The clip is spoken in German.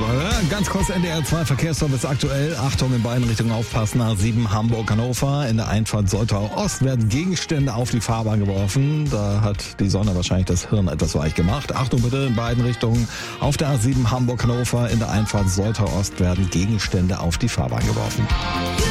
Ganz kurz NDR 2 Verkehrsservice aktuell. Achtung, in beiden Richtungen aufpassen. A7 Hamburg-Hannover. In der Einfahrt Soltau Ost werden Gegenstände auf die Fahrbahn geworfen. Da hat die Sonne wahrscheinlich das Hirn etwas weich gemacht. Achtung bitte, in beiden Richtungen. Auf der A7 Hamburg-Hannover. In der Einfahrt Soltau Ost werden Gegenstände auf die Fahrbahn geworfen.